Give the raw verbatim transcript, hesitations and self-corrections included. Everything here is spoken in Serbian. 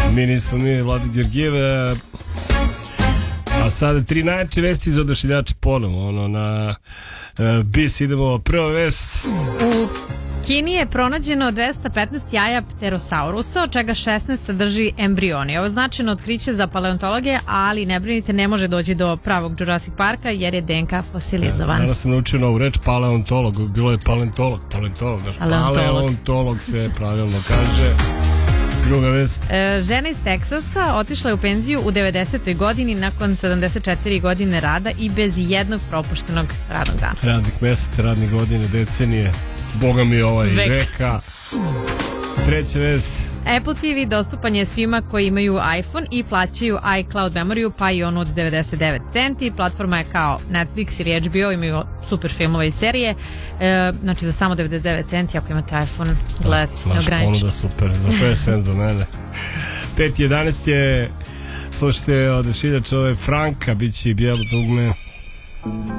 Mi nismo mi, Vladik Georgijev. A sada tri najjače vesti iz odašiljača ponovo. Ono, na uh, bis idemo prva vest. U Kini je pronađeno dvesta petnaest jaja pterosaurusa, od čega šesnaest sadrži embrioni. Ovo je značajno otkriće za paleontologe, ali ne brinite, ne može doći do pravog Jurassic Parka jer je D N K fosilizovan. Ja, danas sam naučio novu reč, paleontolog. Bilo je paleontolog. Paleontolog, znaš, paleontolog se pravilno kaže. Druga vest. E, žena iz Teksasa otišla je u penziju u devedesetoj godini nakon sedamdeset četiri godine rada i bez jednog propuštenog radnog dana. Radnih meseca, radnih godine, decenije, boga mi ovaj Vek. veka. Treća vest. Apple T V dostupan je svima koji imaju iPhone i plaćaju iCloud memoriju, pa i onu od devedeset devet centi. Platforma je kao Netflix ili H B O, imaju super filmove i serije. E, znači za samo devedeset devet centi ako imate iPhone, gledati neograničeno. Naš ponuda super, za sve sem za mene. pet jedanaest je, slušajte, odašiljač ove Franka, bit će i bijelo dugme.